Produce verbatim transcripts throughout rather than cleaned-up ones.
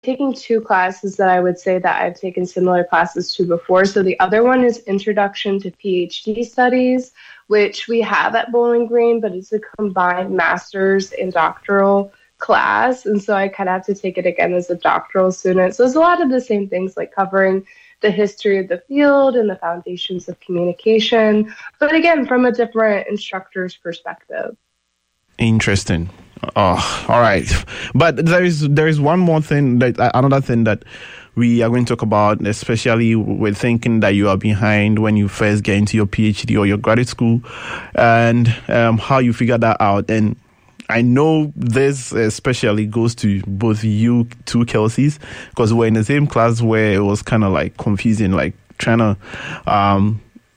taking two classes that I would say that I've taken similar classes to before. So the other one is Introduction to PhD Studies, which we have at Bowling Green, but it's a combined master's and doctoral class. And so I kind of have to take it again as a doctoral student. So it's a lot of the same things, like covering the history of the field and the foundations of communication, but again, from a different instructor's perspective. Interesting. Oh, all right. But there is there is one more thing, that another thing that we are going to talk about, especially with thinking that you are behind when you first get into your PhD or your graduate school, and um, how you figure that out. And I know this especially goes to both you two Kelseys, because we're in the same class where it was kind of like confusing, like trying to um,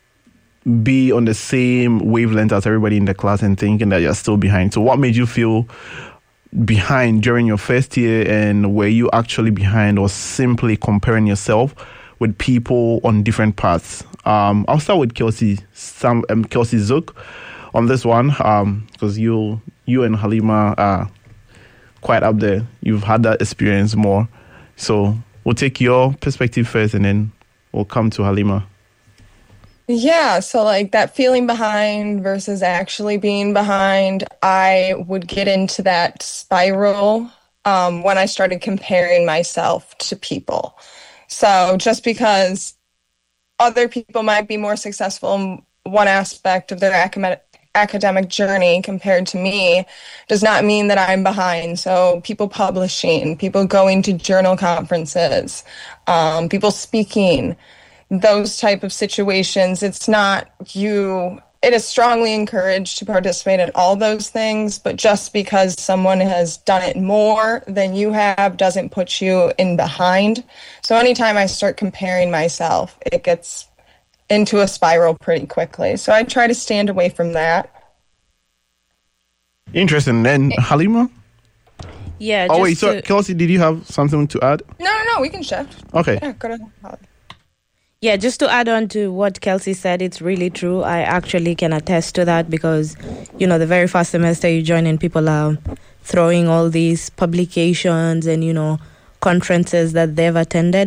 be on the same wavelength as everybody in the class and thinking that you're still behind. So what made you feel behind during your first year, and were you actually behind or simply comparing yourself with people on different paths? Um, I'll start with Kelsey, Sam, um, Kelsey Zook on this one, because um, you you and Halima are quite up there. You've had that experience more. So we'll take your perspective first, and then we'll come to Halima. Yeah, so like that feeling behind versus actually being behind, I would get into that spiral um, when I started comparing myself to people. So just because other people might be more successful in one aspect of their academic academic journey compared to me does not mean that I'm behind. So people publishing, people going to journal conferences, um, people speaking, those type of situations, it's not you, it is strongly encouraged to participate in all those things, but just because someone has done it more than you have doesn't put you in behind. So anytime I start comparing myself, it gets into a spiral pretty quickly. So I try to stand away from that. Interesting. Then Halima? Yeah. Oh, just wait, so to... Kelsey, did you have something to add? No, no, no, we can shift. Okay. Yeah, go ahead. Yeah, just to add on to what Kelsey said, it's really true. I actually can attest to that because, you know, the very first semester you join in, people are throwing all these publications and, you know, conferences that they've attended.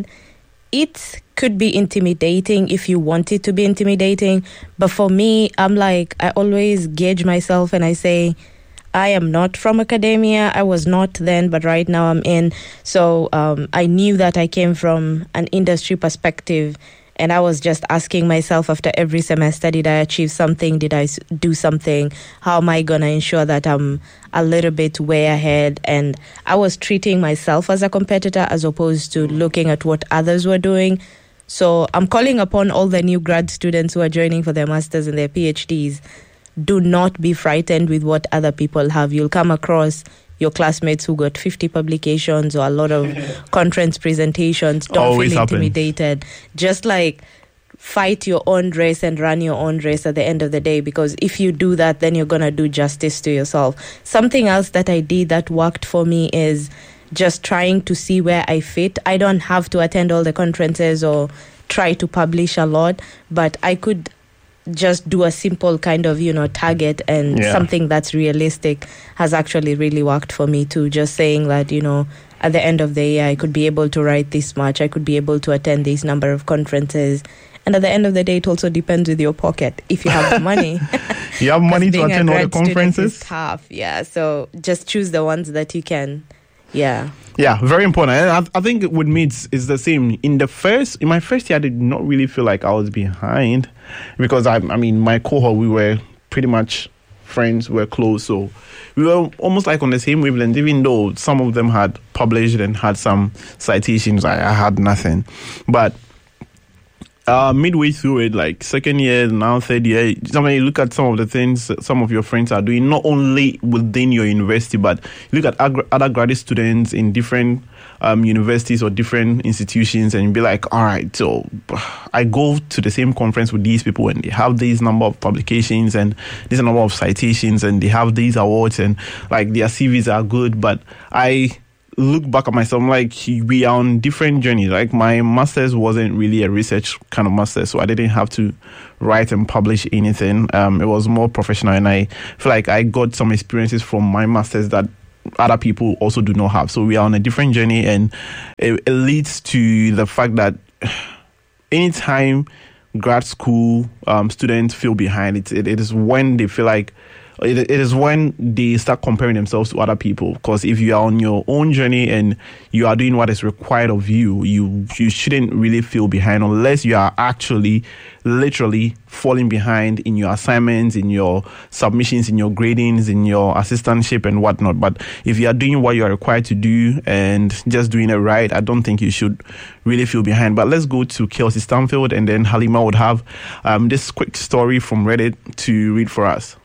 It could be intimidating if you want it to be intimidating. But for me, I'm like, I always gauge myself and I say, I am not from academia. I was not then, but right now I'm in. So um, I knew that I came from an industry perspective. And I was just asking myself after every semester, did I achieve something? Did I do something? How am I going to ensure that I'm a little bit way ahead? And I was treating myself as a competitor as opposed to looking at what others were doing. So I'm calling upon all the new grad students who are joining for their masters and their PhDs. Do not be frightened with what other people have. You'll come across your classmates who got fifty publications or a lot of conference presentations. Don't Always feel happens. intimidated. Just like fight your own race and run your own race at the end of the day, because if you do that, then you're going to do justice to yourself. Something else that I did that worked for me is just trying to see where I fit. I don't have to attend all the conferences or try to publish a lot, but I could just do a simple kind of, you know, target, and yeah. something that's realistic has actually really worked for me too. Just saying that, you know, at the end of the year, I could be able to write this much, I could be able to attend this number of conferences. And at the end of the day, it also depends with your pocket. If you have the money. You have money to attend all the conferences? Is tough, yeah. So just choose the ones that you can. Yeah. Yeah, very important. And I, I think with me, it's, it's the same. In the first, in my first year, I did not really feel like I was behind because, I, I mean, my cohort, we were pretty much friends, we were close. So we were almost like on the same wavelength, even though some of them had published and had some citations. I, I had nothing. But Uh, midway through it, like second year, now third year, sometimes you look at some of the things some of your friends are doing, not only within your university, but you look at ag- other graduate students in different um, universities or different institutions, and you be like, all right, so I go to the same conference with these people, and they have this number of publications and this number of citations, and they have these awards, and like their C Vs are good, but I look back at myself, I'm like, we are on different journeys. Like my master's wasn't really a research kind of master's, so I didn't have to write and publish anything. Um, it was more professional, and I feel like I got some experiences from my master's that other people also do not have. So we are on a different journey, and it, it leads to the fact that anytime grad school um, students feel behind, it, it, it is when they feel like It, it is when they start comparing themselves to other people. Because if you are on your own journey and you are doing what is required of you, you you shouldn't really feel behind unless you are actually literally falling behind in your assignments, in your submissions, in your gradings, in your assistantship and whatnot. But if you are doing what you are required to do and just doing it right, I don't think you should really feel behind. But let's go to Kelsey Stanfield, and then Halima would have um, this quick story from Reddit to read for us.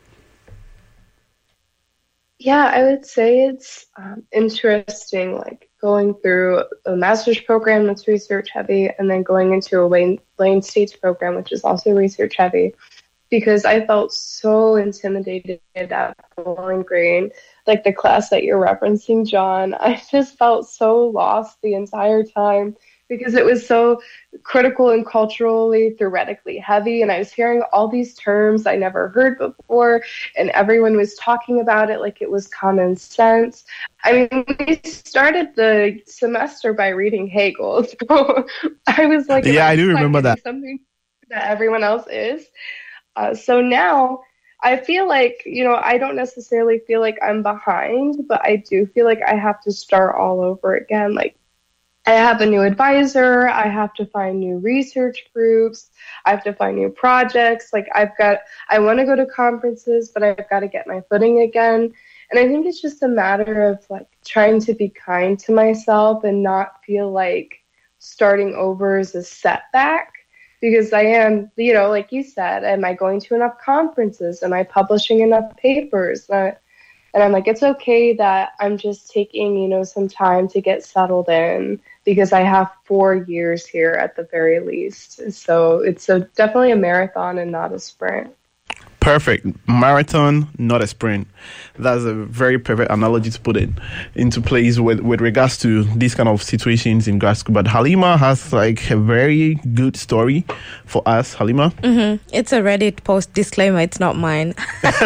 Yeah, I would say it's um, interesting, like going through a master's program that's research heavy and then going into a Wayne, Wayne States program, which is also research heavy, because I felt so intimidated at Bowling Green, like the class that you're referencing, John. I just felt so lost the entire time because it was so critical and culturally, theoretically heavy. And I was hearing all these terms I never heard before, and everyone was talking about it like it was common sense. I mean, we started the semester by reading Hegel. So I was like, yeah, I do remember that. Something that everyone else is. Uh, so now I feel like, you know, I don't necessarily feel like I'm behind, but I do feel like I have to start all over again. Like, I have a new advisor, I have to find new research groups, I have to find new projects. Like I've got, I want to go to conferences, but I've got to get my footing again. And I think it's just a matter of like trying to be kind to myself and not feel like starting over is a setback. Because I am, you know, like you said, am I going to enough conferences? Am I publishing enough papers? And I, And I'm like, it's okay that I'm just taking, you know, some time to get settled in because I have four years here at the very least. So it's a, definitely a marathon and not a sprint. Perfect. Marathon, not a sprint. That's a very perfect analogy to put it into place with, with regards to these kind of situations in grad school. But Halima has like a very good story for us. Halima? Mm-hmm. It's a Reddit post. Disclaimer, it's not mine.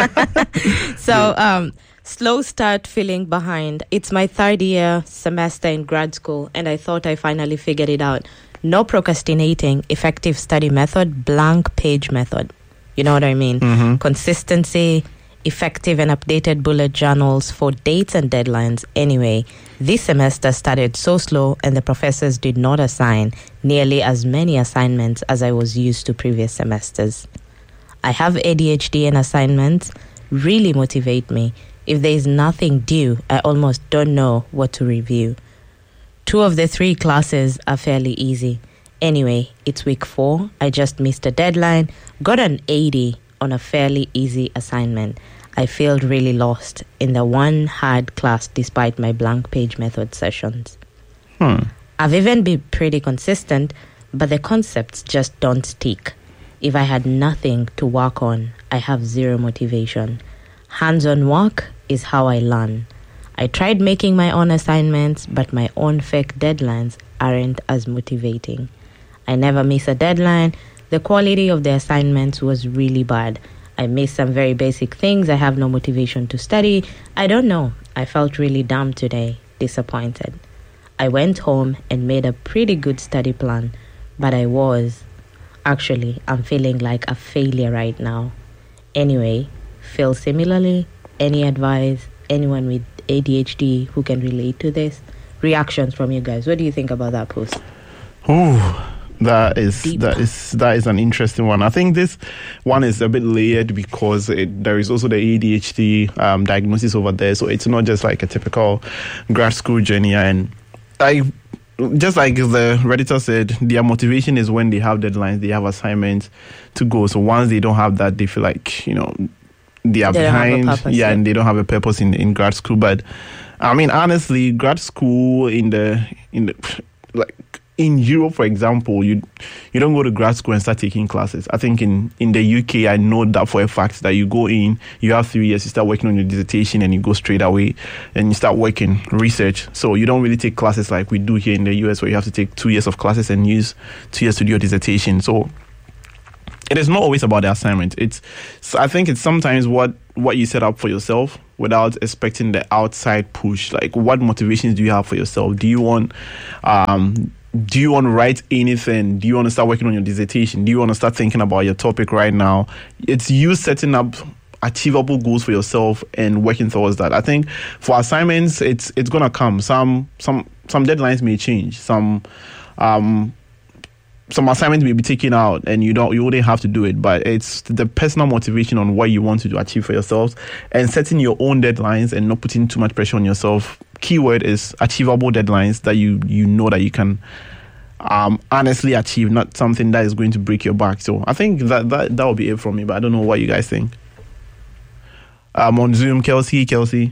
so, um, slow start, feeling behind. It's my third year semester in grad school, and I thought I finally figured it out. No procrastinating, effective study method, blank page method. You know what I mean? Mm-hmm. Consistency, effective and updated bullet journals for dates and deadlines. Anyway, this semester started so slow, and the professors did not assign nearly as many assignments as I was used to previous semesters. I have A D H D, and assignments really motivate me. If there is nothing due, I almost don't know what to review. Two of the three classes are fairly easy. Anyway, it's week four. I just missed a deadline, got an eighty on a fairly easy assignment. I felt really lost in the one hard class despite my blank page method sessions. Hmm. I've even been pretty consistent, but the concepts just don't stick. If I had nothing to work on, I have zero motivation. Hands-on work is how I learn. I tried making my own assignments, but my own fake deadlines aren't as motivating. I never miss a deadline. The quality of the assignments was really bad. I missed some very basic things. I have no motivation to study. I don't know. I felt really dumb today, disappointed. I went home and made a pretty good study plan, but I was. Actually, I'm feeling like a failure right now. Anyway, feel similarly? Any advice? Anyone with A D H D who can relate to this? Reactions from you guys. What do you think about that post? Oh, that is Deep. that is that is an interesting one. I think this one is a bit layered because it, there is also the A D H D um, diagnosis over there, so it's not just like a typical grad school journey. And I, just like the Redditor said, their motivation is when they have deadlines, they have assignments to go. So once they don't have that, they feel like, you know, they are they behind. Purpose, yeah, yeah, and they don't have a purpose in, in grad school. But I mean, honestly, grad school in the in the like in Europe, for example, you you don't go to grad school and start taking classes. I think in, in the U K, I know that for a fact that you go in, you have three years, you start working on your dissertation, and you go straight away and you start working research. So you don't really take classes like we do here in the U S, where you have to take two years of classes and use two years to do your dissertation. So it is not always about the assignment. It's, so I think it's sometimes what, what you set up for yourself without expecting the outside push. Like, what motivations do you have for yourself? Do you want, um, do you want to write anything? Do you want to start working on your dissertation? Do you want to start thinking about your topic right now? It's you setting up achievable goals for yourself and working towards that. I think for assignments, it's it's gonna come. Some some some deadlines may change. Some um some assignments may be taken out and you don't you wouldn't have to do it. But it's the personal motivation on what you want to do, achieve for yourselves, and setting your own deadlines and not putting too much pressure on yourself. Keyword is achievable deadlines that you you know that you can um honestly achieve, not something that is going to break your back. So I think that that, that will be it from me, but I don't know what you guys think. Um, on Zoom, Kelsey, Kelsey.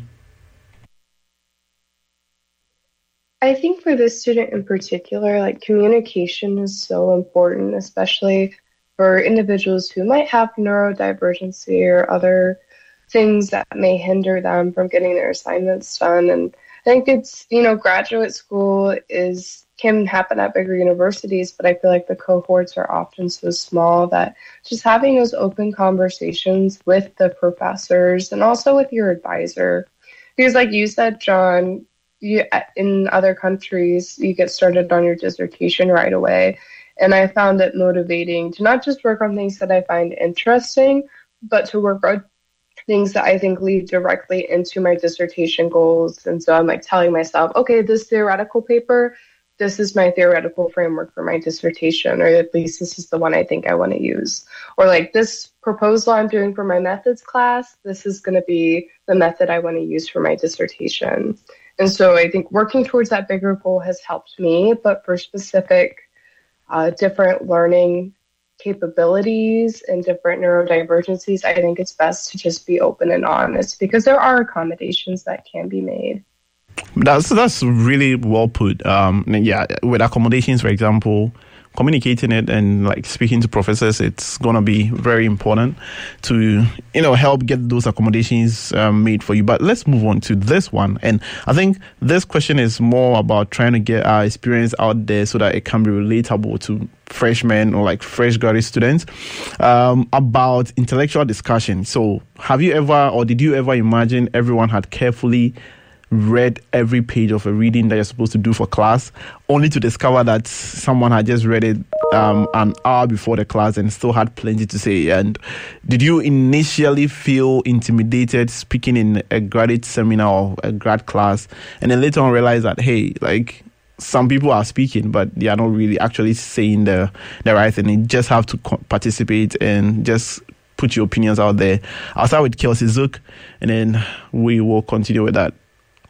I think for this student in particular, like communication is so important, especially for individuals who might have neurodivergency or other things that may hinder them from getting their assignments done. And I think it's, you know, graduate school is can happen at bigger universities, but I feel like the cohorts are often so small that just having those open conversations with the professors and also with your advisor, because like you said, John, you, in other countries, you get started on your dissertation right away. And I found it motivating to not just work on things that I find interesting, but to work on things that I think lead directly into my dissertation goals. And so I'm like telling myself, okay, this theoretical paper, this is my theoretical framework for my dissertation, or at least this is the one I think I want to use. Or like this proposal I'm doing for my methods class, this is going to be the method I want to use for my dissertation. And so I think working towards that bigger goal has helped me, but for specific uh, different learning capabilities and different neurodivergencies, I think it's best to just be open and honest, because there are accommodations that can be made. That's that's really well put. Um, yeah, with accommodations, for example, communicating it and like speaking to professors, it's gonna be very important to you know help get those accommodations um, made for you. But let's move on to this one, and I think this question is more about trying to get our experience out there so that it can be relatable to freshmen or like fresh graduate students um, about intellectual discussion. So, have you ever, or did you ever imagine everyone had carefully read every page of a reading that you're supposed to do for class, only to discover that someone had just read it um, an hour before the class and still had plenty to say? And did you initially feel intimidated speaking in a graduate seminar or a grad class, and then later on realize that, hey, like some people are speaking, but they are not really actually saying the, the right thing? You just have to co- participate and just put your opinions out there. I'll start with Kelsey Zook, and then we will continue with that.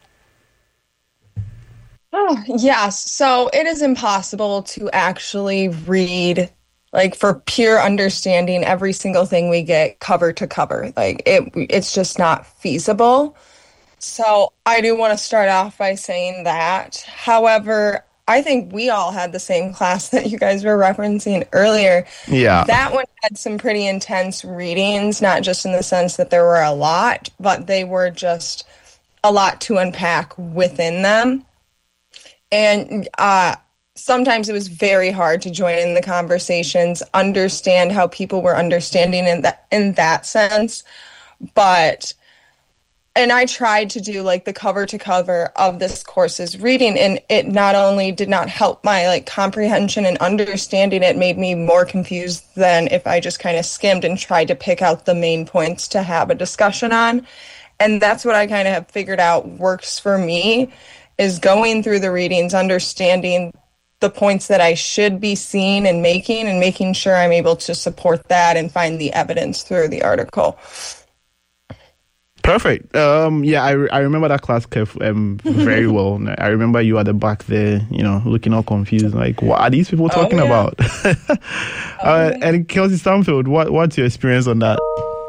Oh, yes. So it is impossible to actually read, like for pure understanding, every single thing we get cover to cover. Like it, it's just not feasible. So I do want to start off by saying that. However, I think we all had the same class that you guys were referencing earlier. Yeah. That one had some pretty intense readings, not just in the sense that there were a lot, but they were just a lot to unpack within them. And uh, sometimes it was very hard to join in the conversations, understand how people were understanding in that in that sense. But, and I tried to do like the cover to cover of this course's reading, and it not only did not help my like comprehension and understanding, it made me more confused than if I just kind of skimmed and tried to pick out the main points to have a discussion on. And that's what I kind of have figured out works for me, is going through the readings, understanding the points that I should be seeing and making, and making sure I'm able to support that and find the evidence through the article. Perfect. Um, yeah, I, I remember that class um, very well. I remember you at the back there, you know, looking all confused, like, what are these people talking oh, yeah. about? uh, oh, yeah. And Kelsey Stanfield, what what's your experience on that?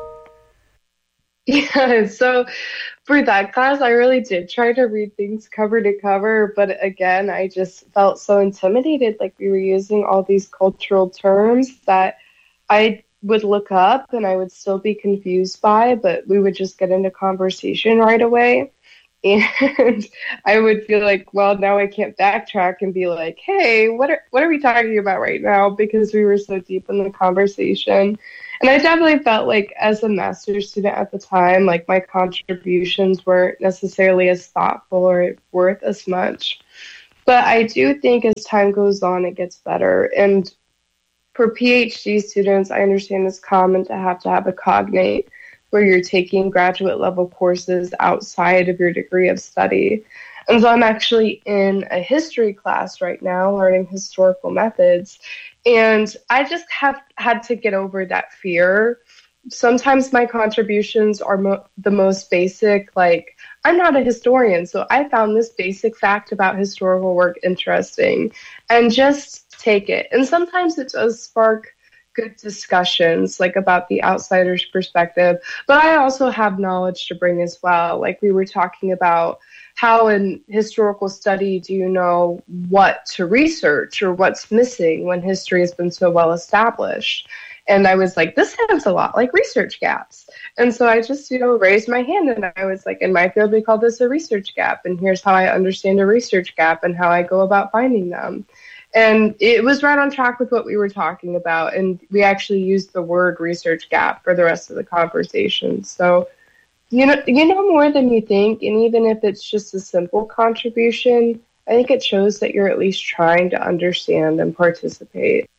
Yeah, so for that class, I really did try to read things cover to cover, but again, I just felt so intimidated. Like we were using all these cultural terms that I would look up and I would still be confused by, but we would just get into conversation right away. And I would feel like, well, now I can't backtrack and be like, hey, what are what are we talking about right now? Because we were so deep in the conversation. And I definitely felt like as a master's student at the time, like my contributions weren't necessarily as thoughtful or worth as much. But I do think as time goes on, it gets better. And for PhD students, I understand it's common to have to have a cognate where you're taking graduate level courses outside of your degree of study. And so I'm actually in a history class right now, learning historical methods. And I just have had to get over that fear. Sometimes my contributions are mo- the most basic, like, I'm not a historian, so I found this basic fact about historical work interesting, and just take it. And sometimes it does spark good discussions, like about the outsider's perspective, but I also have knowledge to bring as well. Like we were talking about how in historical study do you know what to research or what's missing when history has been so well established? And I was like, this sounds a lot like research gaps. And so I just, you know, raised my hand and I was like, in my field, we call this a research gap. And here's how I understand a research gap and how I go about finding them. And it was right on track with what we were talking about. And we actually used the word research gap for the rest of the conversation. So, you know, you know more than you think. And even if it's just a simple contribution, I think it shows that you're at least trying to understand and participate.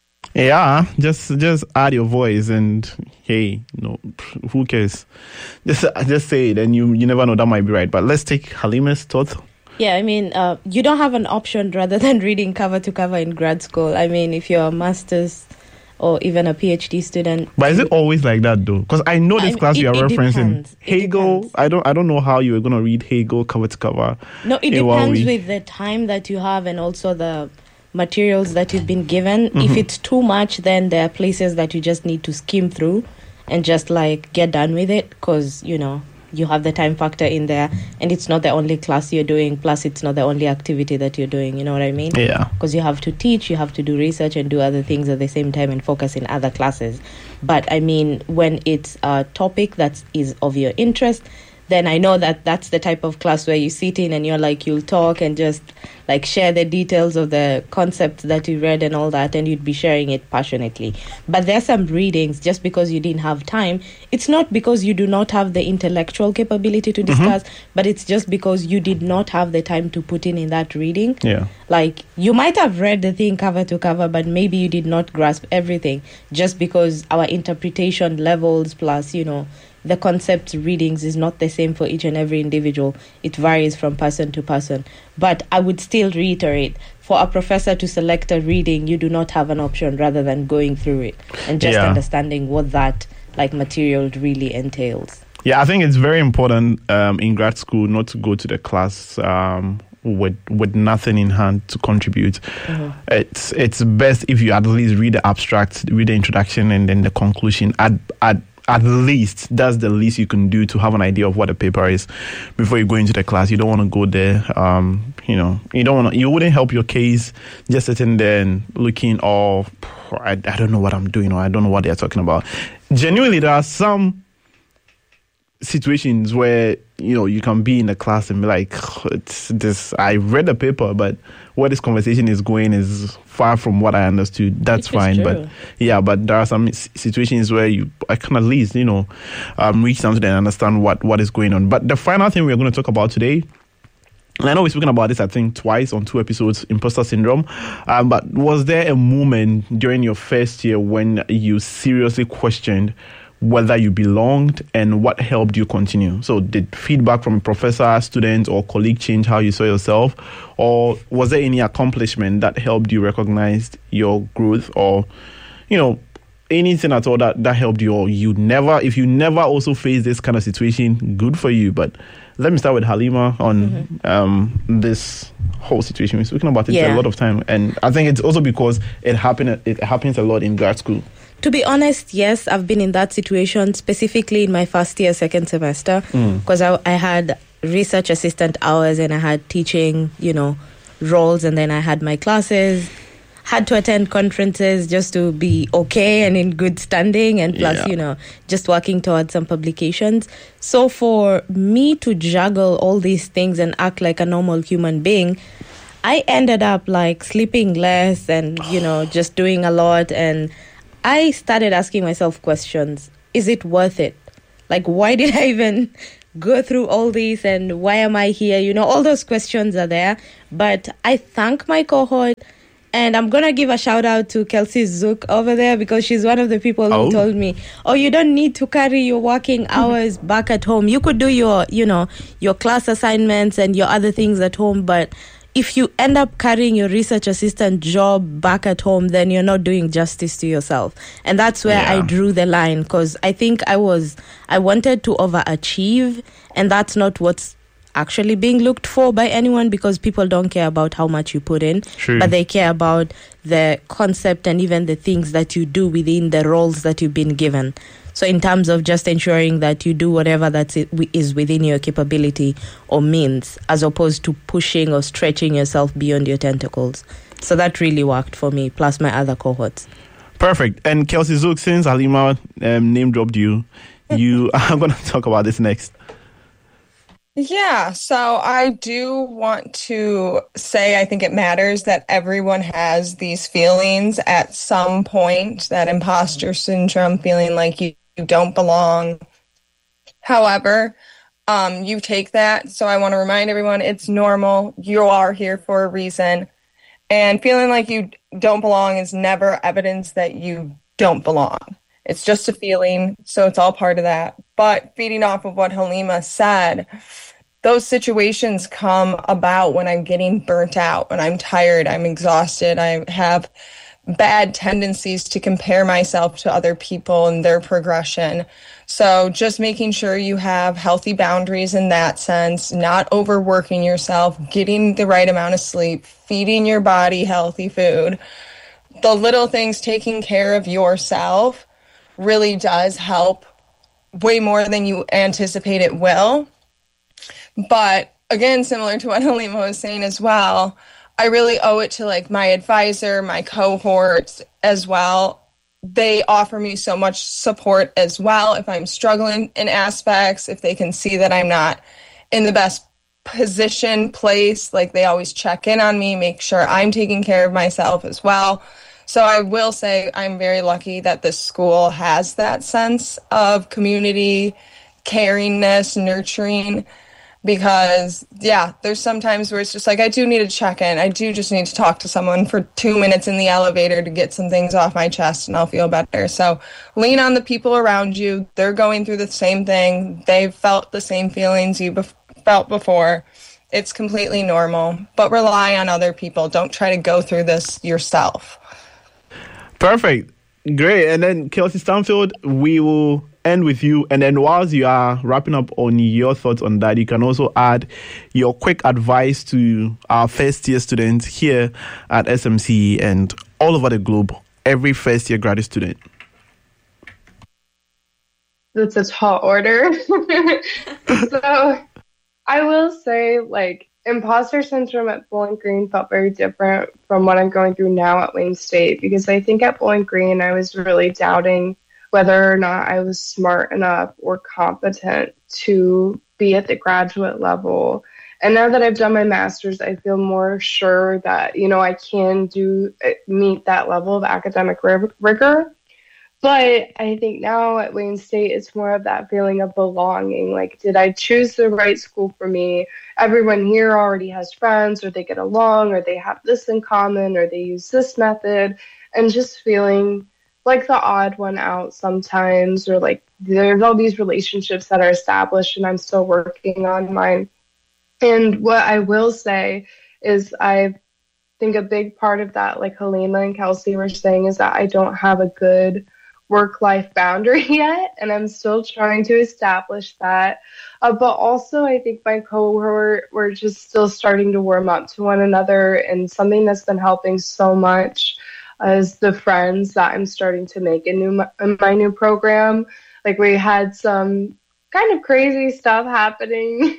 Yeah, just just add your voice and hey, no, who cares? Just just say it, and you you never know, that might be right. But let's take Halima's thought. Yeah, I mean, uh, you don't have an option rather than reading cover to cover in grad school. I mean, if you're a master's or even a PhD student. But is it always like that though? Because I know this I, class it, you are referencing depends. Hegel. I don't I don't know how you were going to read Hegel cover to cover. No, it depends with the time that you have and also the materials that you've been given. Mm-hmm. If it's too much, then there are places that you just need to skim through and just like get done with it, because you know you have the time factor in there, and it's not the only class you're doing, plus it's not the only activity that you're doing, you know what I mean? Yeah. Because you have to teach, you have to do research and do other things at the same time and focus in other classes. But I mean, when it's a topic that is of your interest, then I know that that's the type of class where you sit in and you're like, you'll talk and just like share the details of the concepts that you read and all that, and you'd be sharing it passionately. But there are some readings, just because you didn't have time, it's not because you do not have the intellectual capability to discuss, mm-hmm. but it's just because you did not have the time to put in in that reading. Yeah. Like, you might have read the thing cover to cover, but maybe you did not grasp everything, just because our interpretation levels plus, you know, the concept readings is not the same for each and every individual. It varies from person to person. But I would still reiterate, for a professor to select a reading, you do not have an option rather than going through it and just yeah. understanding what that like material really entails. Yeah, I think it's very important um, in grad school not to go to the class um, with with nothing in hand to contribute. Mm-hmm. It's it's best if you at least read the abstract, read the introduction, and then the conclusion. At at At least that's the least you can do to have an idea of what a paper is before you go into the class. You don't want to go there, um, you know, you don't want to, you wouldn't help your case just sitting there and looking, oh, I, I don't know what I'm doing, or I don't know what they're talking about. Genuinely, there are some situations where, you know, you can be in the class and be like, it's this, I read the paper, but where this conversation is going is far from what I understood. That's Which fine. But yeah, but there are some situations where you, I can at least, you know, um, reach down to them and understand what, what is going on. But the final thing we're going to talk about today, and I know we've spoken about this, I think, twice on two episodes, imposter syndrome. Um, but was there a moment during your first year when you seriously questioned whether you belonged, and what helped you continue? So did feedback from a professor, student, or colleague change how you saw yourself? Or was there any accomplishment that helped you recognize your growth, or, you know, anything at all that, that helped you? Or you never, if you never also face this kind of situation, good for you. But let me start with Halima on mm-hmm. um, this whole situation. We're speaking about it yeah. a lot of time. And I think it's also because it happened, it happens a lot in grad school. To be honest, yes, I've been in that situation, specifically in my first year, second semester, because mm. I, I had research assistant hours and I had teaching, you know, roles, and then I had my classes. had to attend conferences just to be okay and in good standing, and plus, yeah. you know, just working towards some publications. So for me to juggle all these things and act like a normal human being, I ended up like sleeping less and, you know, just doing a lot. And I started asking myself questions. Is it worth it? Like, why did I even go through all this, and why am I here? You know, all those questions are there. But I thank my cohort, and I'm going to give a shout out to Kelsey Zook over there, because she's one of the people who oh. told me, oh, you don't need to carry your working hours back at home. You could do your, you know, your class assignments and your other things at home, but if you end up carrying your research assistant job back at home, then you're not doing justice to yourself. And that's where yeah. I drew the line, because I think I was, I wanted to overachieve, and that's not what's actually being looked for by anyone, because people don't care about how much you put in, True. But they care about the concept and even the things that you do within the roles that you've been given. So in terms of just ensuring that you do whatever that is within your capability or means, as opposed to pushing or stretching yourself beyond your tentacles. So that really worked for me, plus my other cohorts. Perfect. And Kelsey Zook, since Halima um, name dropped you, you I'm going to talk about this next. Yeah, so I do want to say I think it matters that everyone has these feelings at some point, that imposter syndrome, feeling like you, you don't belong. However, um, you take that. So I want to remind everyone it's normal. You are here for a reason. And feeling like you don't belong is never evidence that you don't belong. It's just a feeling, so it's all part of that. But feeding off of what Halima said, those situations come about when I'm getting burnt out, when I'm tired, I'm exhausted, I have bad tendencies to compare myself to other people and their progression. So just making sure you have healthy boundaries in that sense, not overworking yourself, getting the right amount of sleep, feeding your body healthy food. The little things, taking care of yourself, really does help way more than you anticipate it will. But again, similar to what Halima was saying as well, I really owe it to like my advisor, my cohorts as well. They offer me so much support as well if I'm struggling in aspects, if they can see that I'm not in the best position, place, like they always check in on me, make sure I'm taking care of myself as well. So I will say I'm very lucky that this school has that sense of community, caringness, nurturing, because, yeah, there's some times where it's just like, I do need to check in. I do just need to talk to someone for two minutes in the elevator to get some things off my chest and I'll feel better. So lean on the people around you. They're going through the same thing. They've felt the same feelings you bef- felt before. It's completely normal, but rely on other people. Don't try to go through this yourself. Perfect. Great. And then Kelsey Stanfield, we will end with you. And then whilst you are wrapping up on your thoughts on that, you can also add your quick advice to our first year students here at S M C and all over the globe, every first year graduate student. That's a tall order. So I will say, like, imposter syndrome at Bowling Green felt very different from what I'm going through now at Wayne State, because I think at Bowling Green I was really doubting whether or not I was smart enough or competent to be at the graduate level. And now that I've done my master's, I feel more sure that, you know, I can do meet that level of academic rigor. But I think now at Wayne State, it's more of that feeling of belonging. Like, did I choose the right school for me? Everyone here already has friends, or they get along, or they have this in common, or they use this method. And just feeling like the odd one out sometimes, or like there's all these relationships that are established and I'm still working on mine. And what I will say is I think a big part of that, like Halima and Kelsey were saying, is that I don't have a good work-life boundary yet, and I'm still trying to establish that. Uh, but also, I think my cohort, we're just still starting to warm up to one another, and something that's been helping so much is the friends that I'm starting to make in, new, in my new program. Like, we had some kind of crazy stuff happening.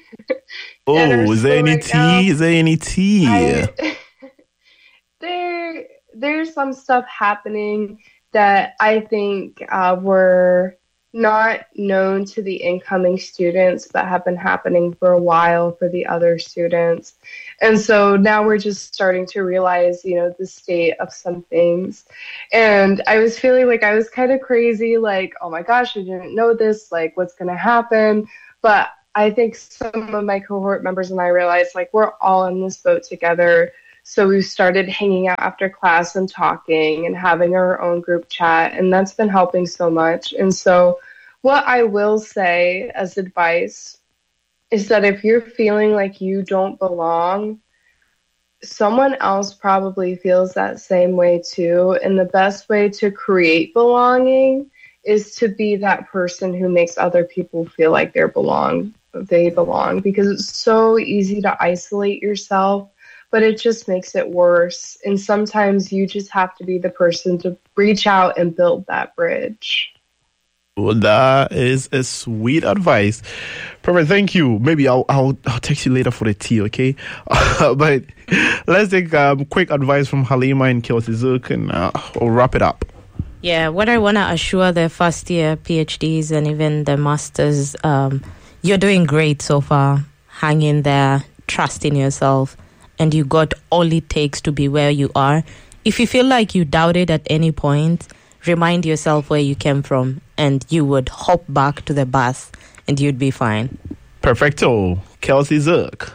Oh, is there any right tea? Now. Is there any tea? I, there there's some stuff happening that I think uh, were not known to the incoming students, but have been happening for a while for the other students. And so now we're just starting to realize, you know, the state of some things. And I was feeling like I was kind of crazy, like, oh my gosh, I didn't know this, like, what's going to happen? But I think some of my cohort members and I realized, like, we're all in this boat together. So we started hanging out after class and talking and having our own group chat, and that's been helping so much. And so what I will say as advice is that if you're feeling like you don't belong, someone else probably feels that same way too. And the best way to create belonging is to be that person who makes other people feel like they belong, they belong, because it's so easy to isolate yourself. But it just makes it worse. And sometimes you just have to be the person to reach out and build that bridge. Well, that is a sweet advice. Perfect. Thank you. Maybe I'll I'll, I'll text you later for the tea, okay? Uh, but let's take um, quick advice from Halima and Kelsey Zook, and uh, we'll wrap it up. Yeah, what I want to assure the first year PhDs and even the masters, um, you're doing great so far. Hang in there. Trust in yourself. And you got all it takes to be where you are. If you feel like you doubt it at any point, remind yourself where you came from, and you would hop back to the bus, and you'd be fine. Perfecto. Kelsey Zook.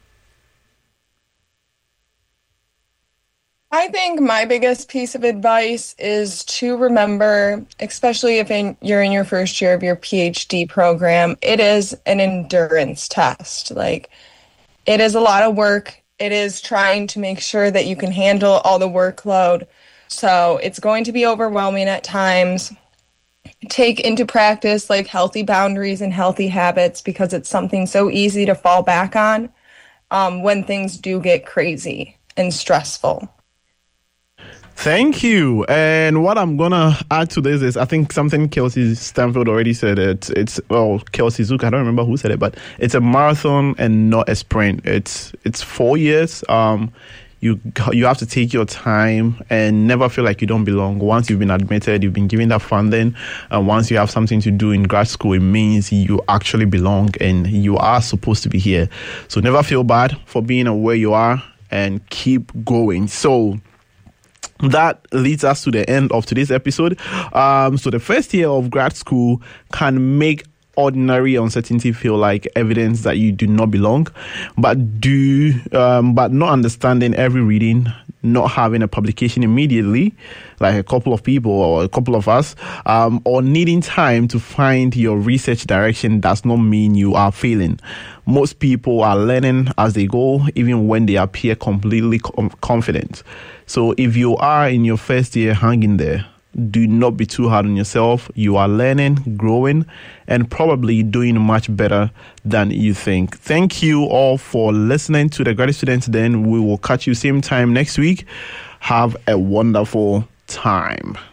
I think my biggest piece of advice is to remember, especially if in, you're in your first year of your PhD program, it is an endurance test. Like, it is a lot of work. It is trying to make sure that you can handle all the workload. So it's going to be overwhelming at times. Take into practice like healthy boundaries and healthy habits, because it's something so easy to fall back on um, when things do get crazy and stressful. Thank you. And what I'm going to add to this is, I think something Kelsey Stanfield already said. It, it's, well, Kelsey Zook, I don't remember who said it, but it's a marathon and not a sprint. It's it's four years. Um, you you have to take your time and never feel like you don't belong. Once you've been admitted, you've been given that funding, and once you have something to do in grad school, it means you actually belong and you are supposed to be here. So never feel bad for being where you are and keep going. So that leads us to the end of today's episode. Um, so the first year of grad school can make ordinary uncertainty feel like evidence that you do not belong, but do um, but not understanding every reading, not having a publication immediately, like a couple of people or a couple of us, um, or needing time to find your research direction does not mean you are failing. Most people are learning as they go, even when they appear completely com- confident. So if you are in your first year, hang in there. Do not be too hard on yourself. You are learning, growing, and probably doing much better than you think. Thank you all for listening to the Graduate Students Den. We will catch you same time next week. Have a wonderful time.